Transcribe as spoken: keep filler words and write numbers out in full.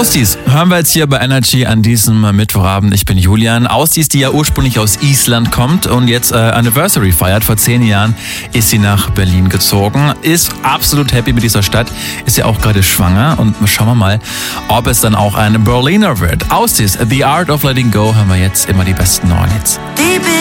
Ausdies hören wir jetzt hier bei Energy an diesem Mittwochabend. Ich bin Julian. Ausdies, die ja ursprünglich aus Island kommt und jetzt äh, Anniversary feiert. Vor zehn Jahren ist sie nach Berlin gezogen. Ist absolut happy mit dieser Stadt. Ist ja auch gerade schwanger. Und schauen wir mal, ob es dann auch eine Berliner wird. Ausdies, The Art of Letting Go, hören wir jetzt immer die besten neuen Hits.